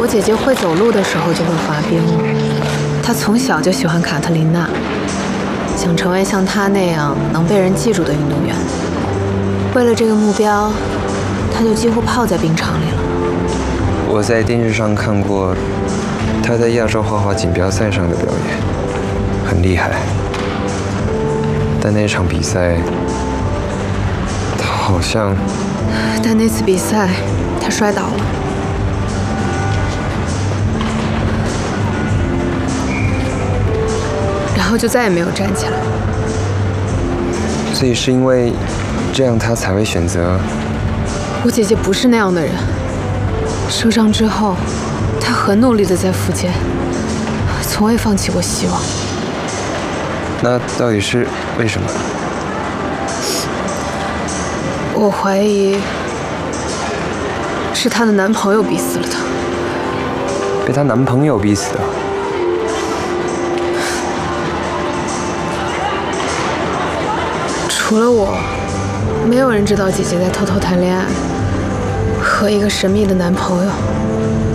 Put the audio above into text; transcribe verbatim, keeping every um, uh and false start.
我姐姐会走路的时候就会滑冰，她从小就喜欢卡特琳娜，想成为像她那样能被人记住的运动员。为了这个目标，她就几乎泡在冰场里了。 我在电视上看过她在亚洲花滑锦标赛上的表演，很厉害。但那场比赛，她好像…… 但那次比赛，她摔倒了。 然后就再也没有站起来。 所以是因为这样，他才会选择。 我姐姐不是那样的人。受伤之后，她很努力的在复健，从未放弃过希望。 那到底是为什么？ 我怀疑是她的男朋友逼死了她。 被她男朋友逼死的。 除了我，没有人知道姐姐在偷偷谈恋爱，和一个神秘的男朋友。